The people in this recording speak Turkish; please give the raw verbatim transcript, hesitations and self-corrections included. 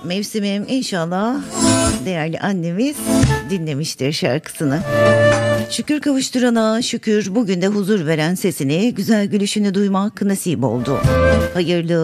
Mevsimim inşallah değerli annemiz dinlemiştir şarkısını. Şükür kavuşturana şükür, bugün de huzur veren sesini, güzel gülüşünü duymak nasip oldu. Hayırlı